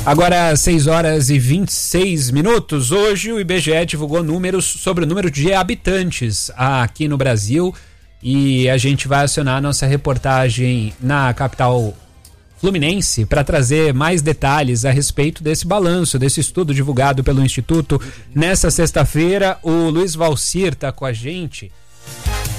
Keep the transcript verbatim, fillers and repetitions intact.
Agora, seis horas e vinte e seis minutos. Hoje o I B G E divulgou números sobre o número de habitantes aqui no Brasil e a gente vai acionar a nossa reportagem na capital fluminense para trazer mais detalhes a respeito desse balanço, desse estudo divulgado pelo Instituto nessa sexta-feira. O Luiz Valcir está com a gente.